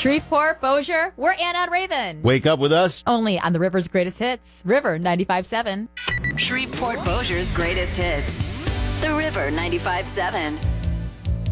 Shreveport, Bossier, we're Anna and Raven. Wake up with us. Only on the River's Greatest Hits, River 95.7. Shreveport Bossier's greatest hits. The River 95.7.